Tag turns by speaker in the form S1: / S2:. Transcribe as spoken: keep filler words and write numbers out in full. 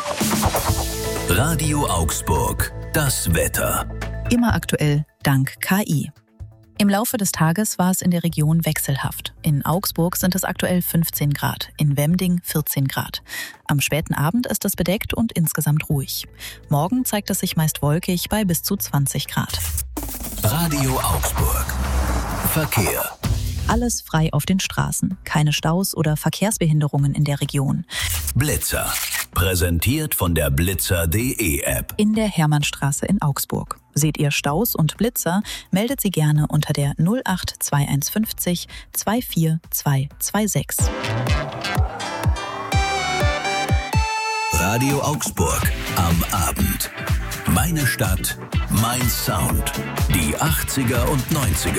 S1: Radio Augsburg, das Wetter.
S2: Immer aktuell dank K I. Im Laufe des Tages war es in der Region wechselhaft. In Augsburg sind es aktuell fünfzehn Grad, in Wemding vierzehn Grad. Am späten Abend ist es bedeckt und insgesamt ruhig. Morgen zeigt es sich meist wolkig bei bis zu zwanzig Grad.
S1: Radio Augsburg. Verkehr.
S2: Alles frei auf den Straßen, keine Staus oder Verkehrsbehinderungen in der Region.
S1: Blitzer. Präsentiert von der blitzer punkt de App.
S2: In der Hermannstraße in Augsburg. Seht ihr Staus und Blitzer, meldet sie gerne unter der null acht zwei eins fünf null zwei vier zwei zwei sechs.
S1: Radio Augsburg am Abend. Meine Stadt, mein Sound. Die achtziger und neunziger.